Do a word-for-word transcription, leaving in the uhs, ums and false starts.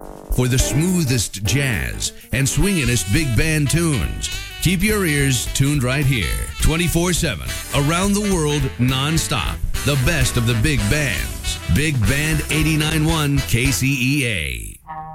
For the smoothest jazz and swinginest big band tunes, keep your ears tuned right here, twenty-four seven, around the world, non-stop. The best of the big bands. Big Band eighty-nine point one K C E A.